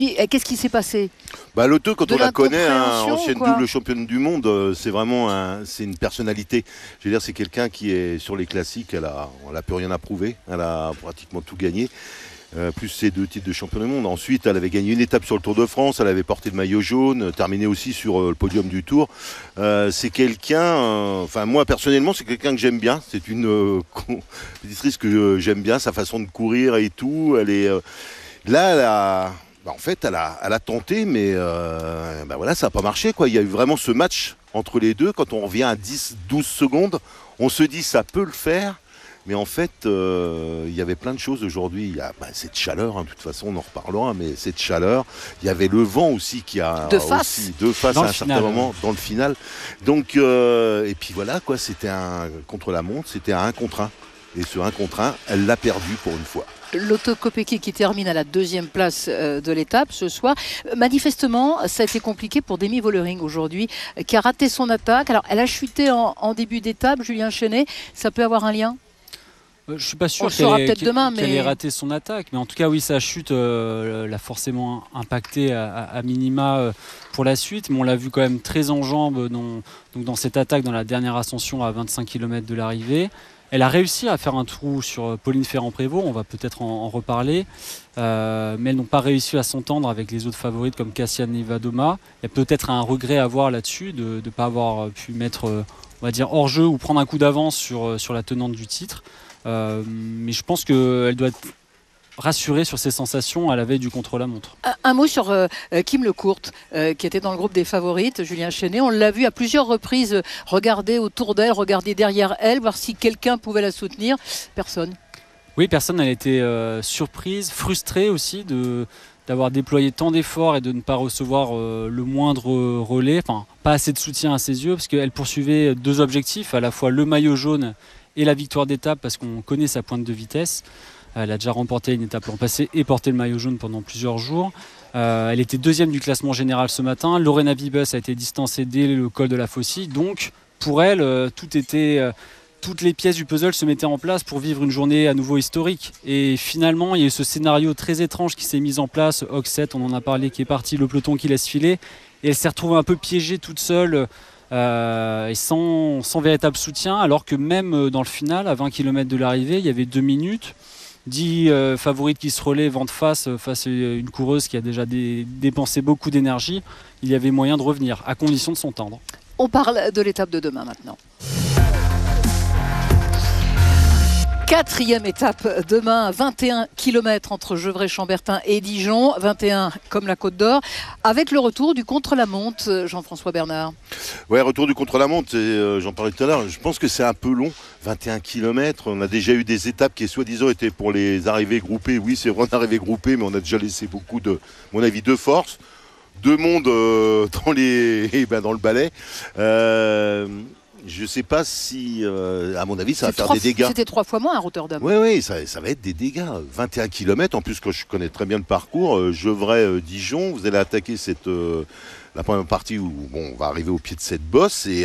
Qu'est-ce qui s'est passé? L'auto, quand De on la connaît, l'incompréhension, ancienne quoi. double championne du monde, c'est vraiment c'est une personnalité. Je veux dire, c'est quelqu'un qui est sur les classiques, on n'a plus rien à prouver, elle a pratiquement tout gagné. Plus ses 2 titres de champion du monde. Ensuite, elle avait gagné une étape sur le Tour de France, elle avait porté le maillot jaune, terminé aussi sur le podium du Tour. C'est quelqu'un, moi personnellement, c'est quelqu'un que j'aime bien. C'est une compétitrice que j'aime bien, sa façon de courir et tout. Elle est là, en fait, elle a tenté, mais voilà, ça n'a pas marché, quoi. Il y a eu vraiment ce match entre les deux. Quand on revient à 10-12 secondes, on se dit ça peut le faire. Mais en fait, il y avait plein de choses aujourd'hui. Il y a cette chaleur, de toute façon, on en reparlera, mais cette chaleur. Il y avait le vent aussi qui a de face à un certain moment dans le final. Donc, et puis voilà, quoi, c'était un contre la montre, c'était un 1 contre 1. Et ce 1 contre 1, elle l'a perdu pour une fois. L'Otto Kopecky qui termine à la 2e place de l'étape ce soir. Manifestement, ça a été compliqué pour Demi Vollering aujourd'hui, qui a raté son attaque. Alors, elle a chuté en début d'étape, Julien Chenet. Ça peut avoir un lien? Je ne suis pas sûr qu'elle ait raté son attaque, mais en tout cas oui, sa chute l'a forcément impacté à minima pour la suite, mais on l'a vu quand même très en jambes dans cette attaque dans la dernière ascension à 25 km de l'arrivée. Elle a réussi à faire un trou sur Pauline Ferrand-Prévot, on va peut-être en reparler, mais elles n'ont pas réussi à s'entendre avec les autres favorites comme Kasia Nevadoma. Il y a peut-être un regret à avoir là-dessus de ne pas avoir pu mettre, on va dire, hors jeu ou prendre un coup d'avance sur la tenante du titre. Mais je pense qu'elle doit être rassurée sur ses sensations à la veille du contre-la-montre. Un mot sur Kim Lecourt, qui était dans le groupe des favorites, Julien Chenet. On l'a vu à plusieurs reprises regarder autour d'elle, regarder derrière elle, voir si quelqu'un pouvait la soutenir. Personne. Oui, personne. Elle était surprise, frustrée aussi d'avoir déployé tant d'efforts et de ne pas recevoir le moindre relais, enfin pas assez de soutien à ses yeux, parce qu'elle poursuivait 2 objectifs, à la fois le maillot jaune et la victoire d'étape, parce qu'on connaît sa pointe de vitesse. Elle a déjà remporté une étape l'an passé et porté le maillot jaune pendant plusieurs jours. Elle était 2e du classement général ce matin. Lorena Wiebes a été distancée dès le col de la Faucille. Donc pour elle, toutes les pièces du puzzle se mettaient en place pour vivre une journée à nouveau historique. Et finalement, il y a eu ce scénario très étrange qui s'est mis en place. Oxet, on en a parlé, qui est parti, le peloton qui laisse filer. Et elle s'est retrouvée un peu piégée toute seule. Et sans véritable soutien, alors que même dans le final, à 20 km de l'arrivée, il y avait 2 minutes, 10 favorites qui se relaient vent de face à une coureuse qui a déjà dépensé beaucoup d'énergie. Il y avait moyen de revenir, à condition de s'entendre. On parle de l'étape de demain maintenant. 4e étape demain, 21 km entre Gevrey-Chambertin et Dijon, 21 comme la Côte d'Or, avec le retour du contre-la-montre, Jean-François Bernard. Ouais, retour du contre-la-montre, j'en parlais tout à l'heure, je pense que c'est un peu long, 21 km, on a déjà eu des étapes qui soi-disant étaient pour les arrivées groupées, oui c'est vrai, on arrivée groupée, mais on a déjà laissé beaucoup à mon avis, de force, 2 mondes dans le balai. Je ne sais pas si, à mon avis, ça va faire des dégâts. C'était 3 fois moins à Rotterdam. Oui, ça va être des dégâts. 21 km, en plus, quand je connais très bien le parcours, Gevrey-Dijon, vous allez attaquer la première partie où on va arriver au pied de cette bosse et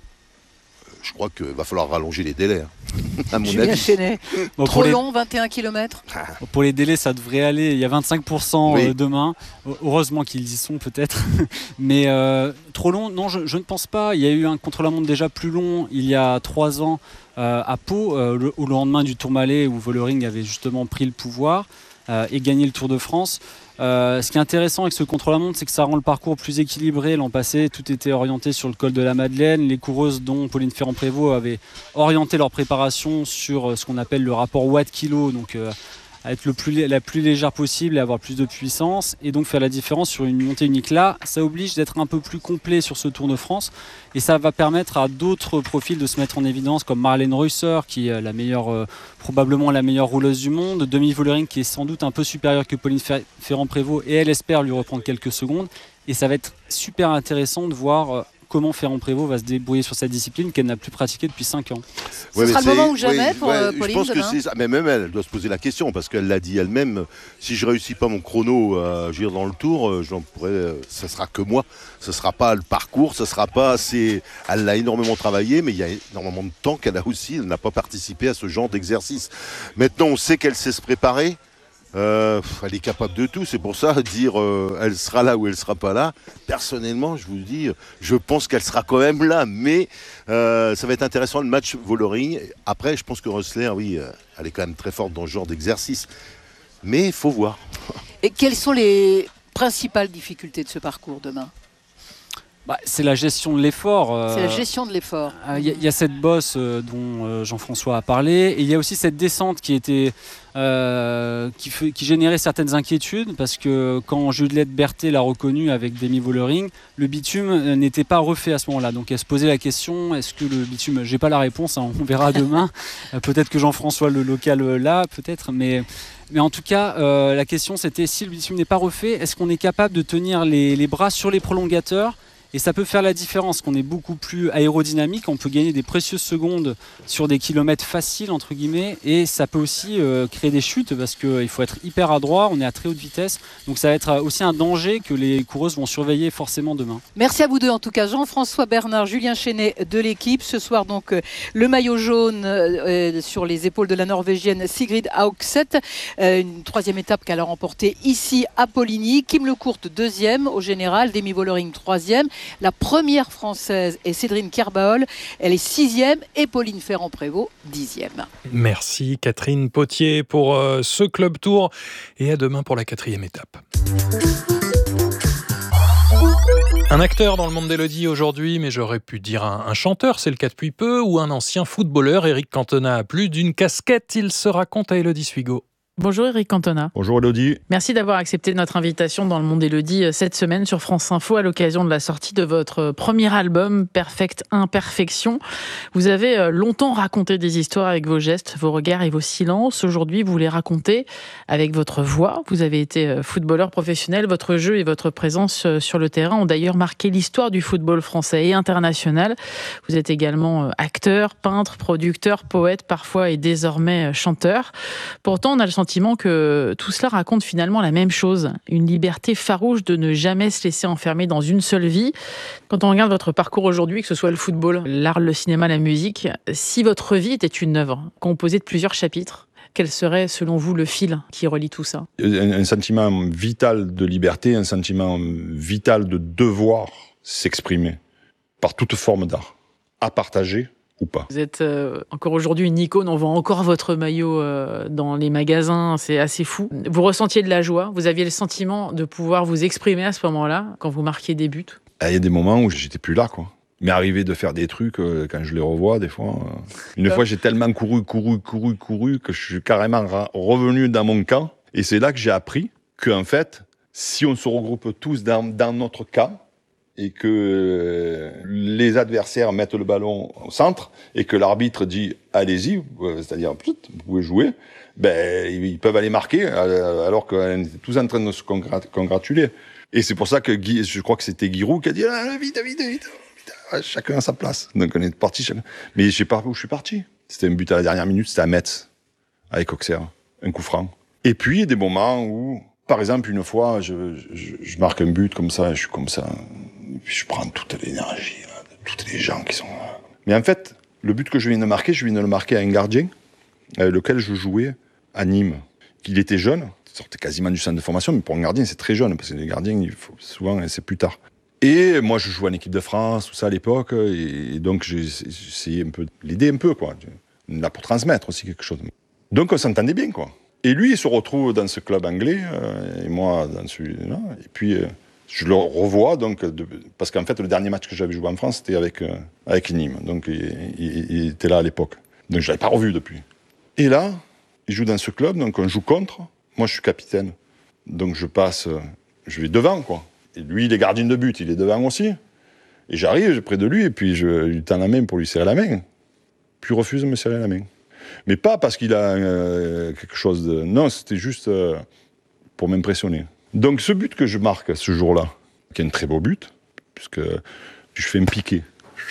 je crois qu'il va falloir rallonger les délais, à mon avis. Chenet. Trop long, 21 km. Pour les délais, ça devrait aller. Il y a 25% demain. Heureusement qu'ils y sont peut-être. Mais trop long, non, je ne pense pas. Il y a eu un contre-la-montre déjà plus long il y a 3 ans à Pau, au lendemain du Tourmalet où Vollering avait justement pris le pouvoir et gagné le Tour de France. Ce qui est intéressant avec ce contre-la-montre, c'est que ça rend le parcours plus équilibré. L'an passé, tout était orienté sur le col de la Madeleine. Les coureuses, dont Pauline Ferrand-Prévot, avaient orienté leur préparation sur ce qu'on appelle le rapport watt-kilo, donc à être la plus légère possible et avoir plus de puissance, et donc faire la différence sur une montée unique. Là, ça oblige d'être un peu plus complet sur ce Tour de France, et ça va permettre à d'autres profils de se mettre en évidence, comme Marlène Reusser, qui est probablement la meilleure rouleuse du monde, Demi Vollering, qui est sans doute un peu supérieure que Pauline Ferrand-Prévot, et elle espère lui reprendre quelques secondes. Et ça va être super intéressant de voir comment Ferrand-Prévot va se débrouiller sur cette discipline qu'elle n'a plus pratiquée depuis 5 ans. Ce sera le moment ou jamais pour Pauline. Je pense que c'est ça. Mais même elle doit se poser la question, parce qu'elle l'a dit elle-même, si je ne réussis pas mon chrono dans le tour, ça sera que moi. Ce ne sera pas le parcours, ce sera pas assez. Elle l'a énormément travaillé, mais il y a énormément de temps qu'elle a aussi. Elle n'a pas participé à ce genre d'exercice. Maintenant, on sait qu'elle sait se préparer. Elle est capable de tout, c'est pour ça, dire elle sera là ou elle sera pas là. Personnellement, je vous dis, je pense qu'elle sera quand même là, mais ça va être intéressant le match Voloring. Après, je pense que Rössler, oui, elle est quand même très forte dans ce genre d'exercice, mais il faut voir. Et quelles sont les principales difficultés de ce parcours demain ? C'est la gestion de l'effort. C'est la gestion de l'effort. Il y a cette bosse dont Jean-François a parlé. Et il y a aussi cette descente qui générait certaines inquiétudes parce que quand Juliette Berthet l'a reconnu avec Demi Vollering, le bitume n'était pas refait à ce moment-là. Donc elle se posait la question, est-ce que le bitume... J'ai pas la réponse, on verra demain. Peut-être que Jean-François le local l'a, peut-être. Mais en tout cas, la question c'était si le bitume n'est pas refait, est-ce qu'on est capable de tenir les bras sur les prolongateurs ? Et ça peut faire la différence, qu'on est beaucoup plus aérodynamique, on peut gagner des précieuses secondes sur des kilomètres faciles, entre guillemets, et ça peut aussi créer des chutes, parce qu'il faut être hyper adroit, on est à très haute vitesse, donc ça va être aussi un danger que les coureuses vont surveiller forcément demain. Merci à vous deux, en tout cas, Jean-François Bernard, Julien Chenet de l'équipe. Ce soir, donc, le maillot jaune sur les épaules de la Norvégienne Sigrid Haugseth, une troisième étape qu'elle a remportée ici à Poligny. Kim Lecourt, deuxième au général, Demi Vollering, troisième. La première française est Cédrine Kerbaol, elle est sixième, et Pauline Ferrand-Prévot, dixième. Merci Catherine Potier pour ce Club Tour, et à demain pour la 4e étape. Un acteur dans le monde d'Élodie aujourd'hui, mais j'aurais pu dire un chanteur, c'est le cas depuis peu, ou un ancien footballeur. Éric Cantona a plus d'une casquette, il se raconte à Élodie Suigo. Bonjour Éric Cantona. Bonjour Élodie. Merci d'avoir accepté notre invitation dans le Monde Élodie cette semaine sur France Info à l'occasion de la sortie de votre premier album Perfect Imperfection. Vous avez longtemps raconté des histoires avec vos gestes, vos regards et vos silences. Aujourd'hui, vous les racontez avec votre voix. Vous avez été footballeur professionnel. Votre jeu et votre présence sur le terrain ont d'ailleurs marqué l'histoire du football français et international. Vous êtes également acteur, peintre, producteur, poète parfois et désormais chanteur. Pourtant, on a le sentiment que tout cela raconte finalement la même chose, une liberté farouche de ne jamais se laisser enfermer dans une seule vie. Quand on regarde votre parcours aujourd'hui, que ce soit le football, l'art, le cinéma, la musique, si votre vie était une œuvre composée de plusieurs chapitres, quel serait selon vous le fil qui relie tout ça ? Un sentiment vital de liberté, un sentiment vital de devoir s'exprimer par toute forme d'art, à partager ou pas. Vous êtes encore aujourd'hui une icône, on voit encore votre maillot dans les magasins, c'est assez fou. Vous ressentiez de la joie, vous aviez le sentiment de pouvoir vous exprimer à ce moment-là, quand vous marquiez des buts ? Il y a des moments où j'étais plus là, quoi. Mais arrivé de faire des trucs, quand je les revois, des fois... Une fois, j'ai tellement couru que je suis carrément revenu dans mon camp. Et c'est là que j'ai appris qu'en fait, si on se regroupe tous dans notre camp, et que les adversaires mettent le ballon au centre, et que l'arbitre dit « allez-y », c'est-à-dire « vous pouvez jouer », ils peuvent aller marquer, alors qu'on était tous en train de se congratuler. Et c'est pour ça que je crois que c'était Giroud qui a dit « vite ». Chacun à sa place. Donc on est parti chacun. Mais je sais pas où je suis parti. C'était un but à la dernière minute, c'était à Metz, avec Auxerre, un coup franc. Et puis il y a des moments où, par exemple, une fois, je marque un but comme ça, je suis comme ça, et puis je prends toute l'énergie là, de tous les gens qui sont là. Mais en fait, le but que je viens de marquer, je viens de le marquer à un gardien avec lequel je jouais à Nîmes. Il était jeune, il sortait quasiment du centre de formation, mais pour un gardien, c'est très jeune, parce que les gardiens, il faut souvent, c'est plus tard. Et moi, je jouais en équipe de France, tout ça à l'époque, et donc j'ai essayé un peu de l'aider un peu, quoi. Là pour transmettre aussi quelque chose. Donc on s'entendait bien, quoi. Et lui, il se retrouve dans ce club anglais, et moi dans celui-là. Et puis je le revois, donc, parce qu'en fait, le dernier match que j'avais joué en France, c'était avec Nîmes. Donc il était là à l'époque. Donc je l'avais pas revu depuis. Et là, il joue dans ce club, donc on joue contre. Moi, je suis capitaine. Donc je vais devant, quoi. Et lui, il est gardien de but, il est devant aussi. Et j'arrive près de lui, et puis je lui tends la main pour lui serrer la main. Puis il refuse de me serrer la main. Mais pas parce qu'il a quelque chose de... Non, c'était juste pour m'impressionner. Donc ce but que je marque ce jour-là, qui est un très beau but, puisque je fais un piqué,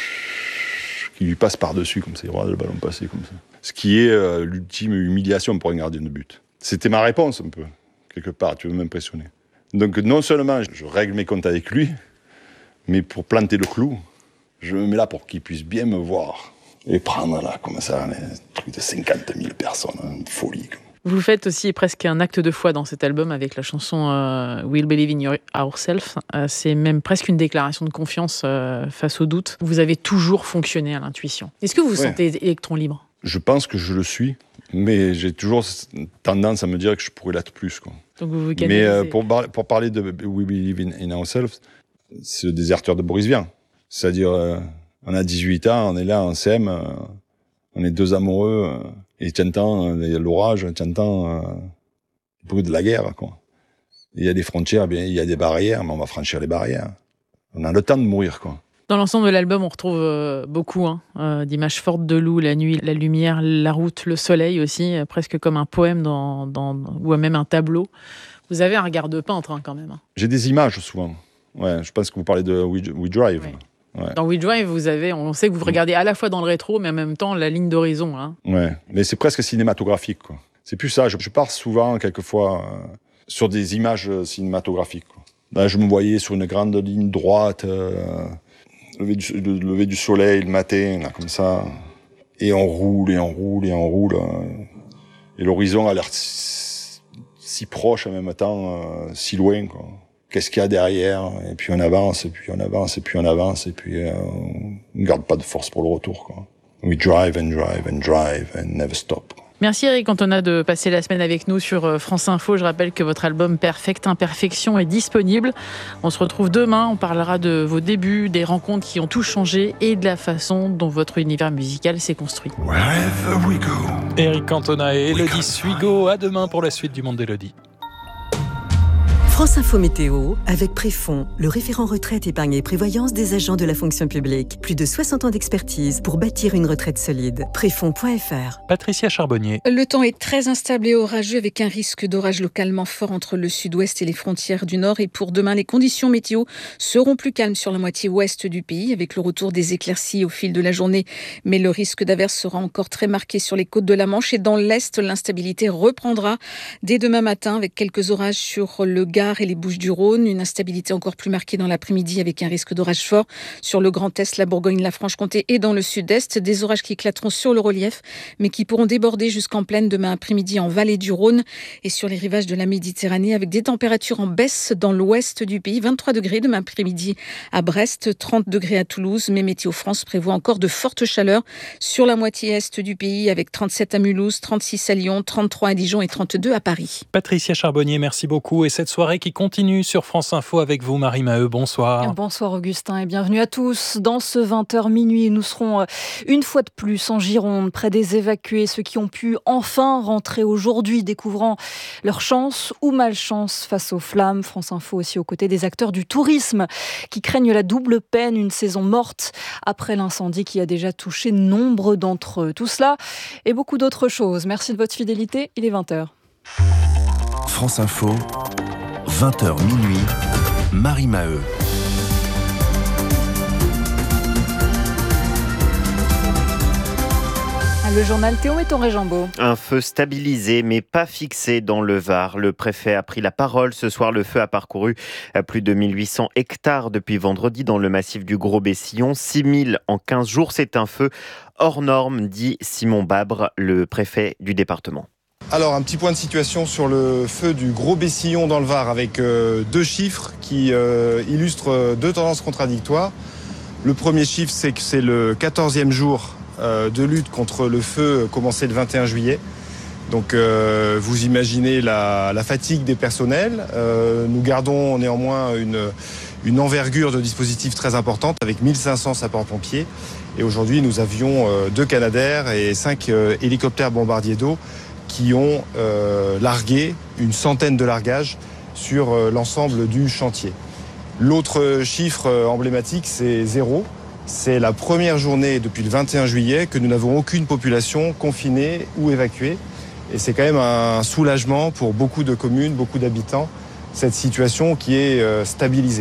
qui lui passe par-dessus, comme ça, il regarde le ballon passer comme ça. Ce qui est l'ultime humiliation pour un gardien de but. C'était ma réponse un peu, quelque part, tu veux m'impressionner. Donc non seulement je règle mes comptes avec lui, mais pour planter le clou, je me mets là pour qu'il puisse bien me voir. Et prendre là, comme ça, un truc de 50 000 personnes, une folie. Vous faites aussi presque un acte de foi dans cet album avec la chanson We'll Believe in Ourselves. C'est même presque une déclaration de confiance face au doute. Vous avez toujours fonctionné à l'intuition. Est-ce que vous vous sentez électron libre ? Je pense que je le suis, mais j'ai toujours tendance à me dire que je pourrais l'être plus, quoi. Donc vous canalisez. Mais pour parler de We Believe in Ourselves, c'est le déserteur de Boris Vian. C'est-à-dire, on a 18 ans, on est là, on s'aime, on est deux amoureux, et t'entends l'orage, t'entends le bruit de la guerre, quoi. Il y a des frontières, bien, il y a des barrières, mais on va franchir les barrières. On a le temps de mourir, quoi. Dans l'ensemble de l'album, on retrouve beaucoup d'images fortes de loup, la nuit, la lumière, la route, le soleil aussi, presque comme un poème ou même un tableau. Vous avez un regard de peintre quand même. J'ai des images souvent. Ouais, je pense que vous parlez de We Drive. Ouais. Ouais. Dans We Drive, on sait que vous regardez à la fois dans le rétro, mais en même temps la ligne d'horizon. Hein. Ouais, mais c'est presque cinématographique, quoi. C'est plus ça. Je pars souvent, quelquefois, sur des images cinématographiques, quoi. Là, je me voyais sur une grande ligne droite. Le lever du soleil le matin, là, comme ça. Et on roule, et on roule, et on roule. Et l'horizon a l'air si proche en même temps, si loin, quoi. Qu'est-ce qu'il y a derrière? Et puis on avance, et puis on avance, et puis on avance, et puis on ne garde pas de force pour le retour, quoi. We drive and drive and drive and never stop. Merci Eric Cantona de passer la semaine avec nous sur France Info. Je rappelle que votre album Perfect Imperfection est disponible. On se retrouve demain, on parlera de vos débuts, des rencontres qui ont tout changé et de la façon dont votre univers musical s'est construit. Eric Cantona et Élodie Suigo, à demain pour la suite du Monde d'Élodie. France Info Météo, avec Préfond, le référent retraite, épargne et prévoyance des agents de la fonction publique. Plus de 60 ans d'expertise pour bâtir une retraite solide. Préfond.fr. Patricia Charbonnier. Le temps est très instable et orageux avec un risque d'orage localement fort entre le sud-ouest et les frontières du nord. Et pour demain, les conditions météo seront plus calmes sur la moitié ouest du pays avec le retour des éclaircies au fil de la journée. Mais le risque d'averse sera encore très marqué sur les côtes de la Manche et dans l'est, l'instabilité reprendra dès demain matin avec quelques orages sur le Gard et les Bouches-du-Rhône. Une instabilité encore plus marquée dans l'après-midi avec un risque d'orage fort sur le Grand Est, la Bourgogne, la Franche-Comté et dans le sud-est. Des orages qui éclateront sur le relief, mais qui pourront déborder jusqu'en plaine demain après-midi en vallée du Rhône et sur les rivages de la Méditerranée avec des températures en baisse dans l'ouest du pays. 23 degrés demain après-midi à Brest, 30 degrés à Toulouse. Mais Météo France prévoit encore de fortes chaleurs sur la moitié est du pays avec 37 à Mulhouse, 36 à Lyon, 33 à Dijon et 32 à Paris. Patricia Charbonnier, merci beaucoup. Et cette soirée qui continue sur France Info avec vous, Marie Maheu. Bonsoir. Bonsoir Augustin et bienvenue à tous. Dans ce 20h minuit, nous serons une fois de plus en Gironde, près des évacués, ceux qui ont pu enfin rentrer aujourd'hui, découvrant leur chance ou malchance face aux flammes. France Info aussi aux côtés des acteurs du tourisme qui craignent la double peine, une saison morte après l'incendie qui a déjà touché nombre d'entre eux. Tout cela et beaucoup d'autres choses. Merci de votre fidélité, il est 20h. France Info, 20h minuit, Marie Maheu. Le journal Théo Méton-Régimbaud. Un feu stabilisé mais pas fixé dans le Var. Le préfet a pris la parole. Ce soir, le feu a parcouru plus de 1800 hectares depuis vendredi dans le massif du Gros-Bessillon. 6000 en 15 jours. C'est un feu hors norme, dit Simon Babre, le préfet du département. Alors, un petit point de situation sur le feu du Gros-Bessillon dans le Var avec deux chiffres qui illustrent deux tendances contradictoires. Le premier chiffre, c'est que c'est le 14e jour de lutte contre le feu commencé le 21 juillet. Donc vous imaginez la fatigue des personnels. Nous gardons néanmoins une envergure de dispositifs très importante avec 1500 sapeurs-pompiers. Et aujourd'hui, nous avions 2 Canadair et 5 hélicoptères bombardiers d'eau qui ont largué une centaine de largages sur l'ensemble du chantier. L'autre chiffre emblématique, c'est 0. C'est la première journée depuis le 21 juillet que nous n'avons aucune population confinée ou évacuée. Et c'est quand même un soulagement pour beaucoup de communes, beaucoup d'habitants, cette situation qui est stabilisée.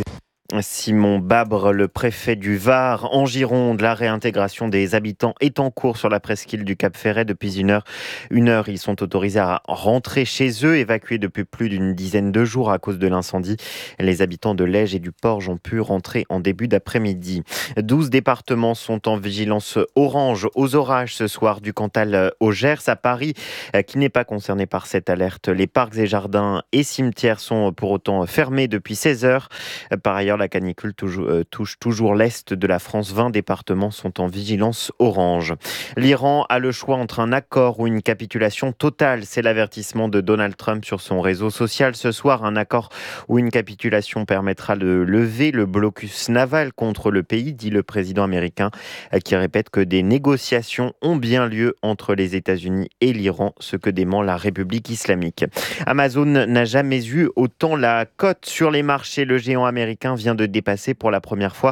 Simon Babre, le préfet du Var, en Gironde. La réintégration des habitants est en cours sur la presqu'île du Cap-Ferret depuis une heure. Ils sont autorisés à rentrer chez eux, évacués depuis plus d'une dizaine de jours à cause de l'incendie. Les habitants de Lège et du Porge ont pu rentrer en début d'après-midi. 12 départements sont en vigilance orange aux orages ce soir, du Cantal au Gers. À Paris, qui n'est pas concerné par cette alerte, les parcs et jardins et cimetières sont pour autant fermés depuis 16 heures. Par ailleurs, la canicule touche toujours l'est de la France. 20 départements sont en vigilance orange. L'Iran a le choix entre un accord ou une capitulation totale. C'est l'avertissement de Donald Trump sur son réseau social ce soir. Un accord ou une capitulation permettra de lever le blocus naval contre le pays, dit le président américain, qui répète que des négociations ont bien lieu entre les États-Unis et l'Iran, ce que dément la République islamique. Amazon n'a jamais eu autant la cote sur les marchés. Le géant américain vient de dépasser pour la première fois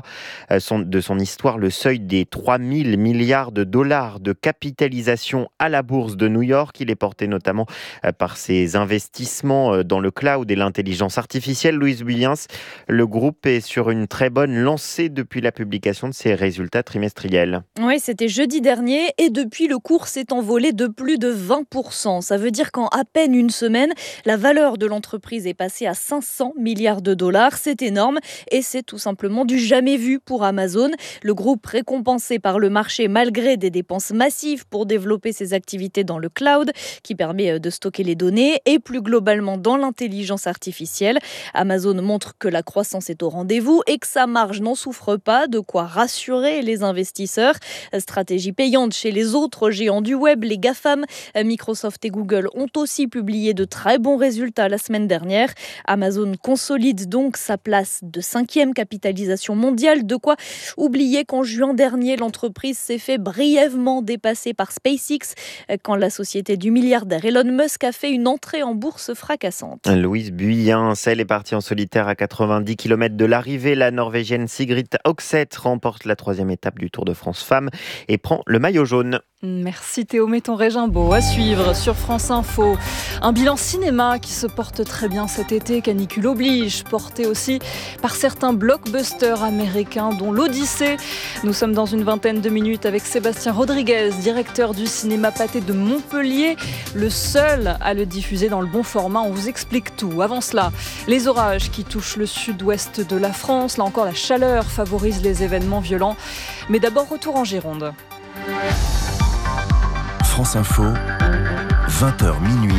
de son histoire le seuil des 3 000 milliards de dollars de capitalisation à la bourse de New York. Il est porté notamment par ses investissements dans le cloud et l'intelligence artificielle. Louise Williams, le groupe est sur une très bonne lancée depuis la publication de ses résultats trimestriels. Oui, c'était jeudi dernier et depuis le cours s'est envolé de plus de 20%. Ça veut dire qu'en à peine une semaine, la valeur de l'entreprise est passée à 500 milliards de dollars. C'est énorme et c'est tout simplement du jamais vu pour Amazon. Le groupe récompensé par le marché malgré des dépenses massives pour développer ses activités dans le cloud qui permet de stocker les données et plus globalement dans l'intelligence artificielle. Amazon montre que la croissance est au rendez-vous et que sa marge n'en souffre pas, de quoi rassurer les investisseurs. Stratégie payante chez les autres géants du web, les GAFAM. Microsoft et Google ont aussi publié de très bons résultats la semaine dernière. Amazon consolide donc sa place de 5e capitalisation mondiale, de quoi oublier qu'en juin dernier, l'entreprise s'est fait brièvement dépasser par SpaceX quand la société du milliardaire Elon Musk a fait une entrée en bourse fracassante. Louise Buyen, elle est partie en solitaire à 90 km de l'arrivée. La Norvégienne Sigrid Oxeth remporte la 3e étape du Tour de France Femmes et prend le maillot jaune. Merci Théo Metton-Régimbaud. À suivre sur France Info. Un bilan cinéma qui se porte très bien cet été, canicule oblige, porté aussi par certains blockbusters américains dont l'Odyssée. Nous sommes dans une vingtaine de minutes avec Sébastien Rodriguez, directeur du cinéma Pathé de Montpellier, le seul à le diffuser dans le bon format. On vous explique tout. Avant cela, les orages qui touchent le sud-ouest de la France. Là encore, la chaleur favorise les événements violents. Mais d'abord, retour en Gironde. France Info, 20h minuit,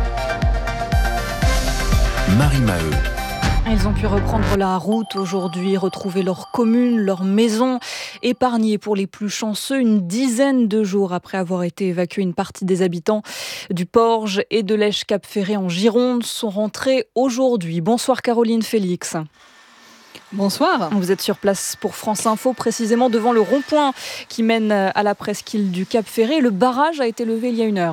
Marie Maheu. Ils ont pu reprendre la route aujourd'hui, retrouver leur commune, leur maison, épargnée pour les plus chanceux. Une dizaine de jours après avoir été évacués, une partie des habitants du Porge et de Lège-Cap-Ferret en Gironde sont rentrés aujourd'hui. Bonsoir Caroline Félix. Bonsoir. Vous êtes sur place pour France Info, précisément devant le rond-point qui mène à la presqu'île du Cap-Ferret. Le barrage a été levé il y a une heure.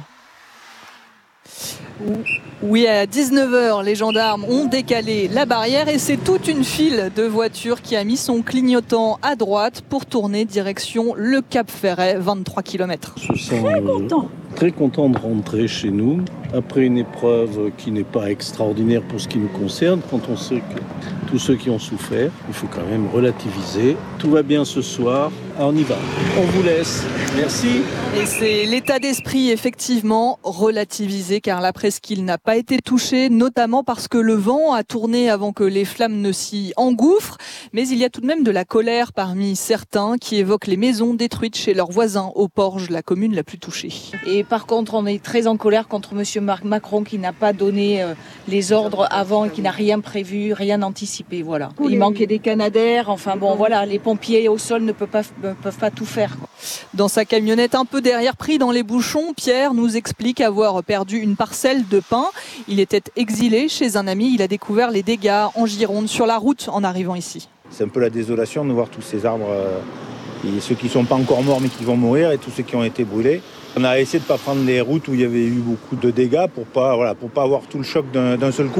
Oui, à 19h, les gendarmes ont décalé la barrière et c'est toute une file de voitures qui a mis son clignotant à droite pour tourner direction le Cap-Ferret, 23 km. Je suis très content de rentrer chez nous après une épreuve qui n'est pas extraordinaire pour ce qui nous concerne. Quand on sait que tous ceux qui ont souffert, il faut quand même relativiser. Tout va bien ce soir, on y va. On vous laisse. Merci. Et c'est l'état d'esprit, effectivement, relativisé, car la presqu'île n'a pas été touchée, notamment parce que le vent a tourné avant que les flammes ne s'y engouffrent. Mais il y a tout de même de la colère parmi certains qui évoquent les maisons détruites chez leurs voisins au Porge, la commune la plus touchée. Et par contre, on est très en colère contre M. Macron qui n'a pas donné les ordres avant et qui n'a rien prévu, rien anticipé. Voilà. Il manquait des canadaires. Enfin bon, voilà, les pompiers au sol ne peuvent pas tout faire. Dans sa camionnette un peu derrière, pris dans les bouchons, Pierre nous explique avoir perdu une parcelle de pin. Il était exilé chez un ami. Il a découvert les dégâts en Gironde sur la route en arrivant ici. C'est un peu la désolation de voir tous ces arbres, ceux qui ne sont pas encore morts mais qui vont mourir et tous ceux qui ont été brûlés. On a essayé de ne pas prendre les routes où il y avait eu beaucoup de dégâts pour pas avoir tout le choc d'un seul coup.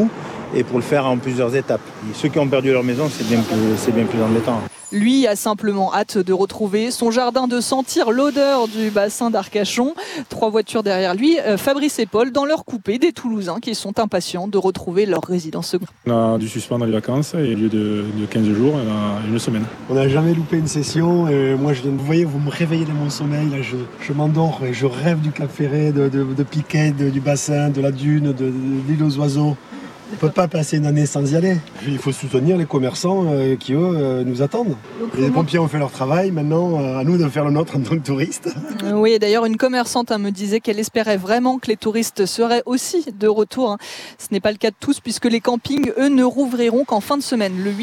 et pour le faire en plusieurs étapes. Et ceux qui ont perdu leur maison, c'est bien plus embêtant. Lui a simplement hâte de retrouver son jardin, de sentir l'odeur du bassin d'Arcachon. 3 voitures derrière lui, Fabrice et Paul dans leur coupé, des Toulousains qui sont impatients de retrouver leur résidence secondaire. On a dû suspendre les vacances et au lieu de 15 jours, une semaine. On n'a jamais loupé une session et moi vous voyez, vous me réveillez dans mon sommeil, là, je m'endors et je rêve du Cap Ferret, de Piquet, du bassin, de la dune, de l'île aux oiseaux. On ne peut pas passer une année sans y aller. Il faut soutenir les commerçants qui, eux, nous attendent. Les pompiers ont fait leur travail, maintenant, à nous de faire le nôtre en tant que touristes. Oui, et d'ailleurs, une commerçante me disait qu'elle espérait vraiment que les touristes seraient aussi de retour. Ce n'est pas le cas de tous, puisque les campings, eux, ne rouvriront qu'en fin de semaine, le 8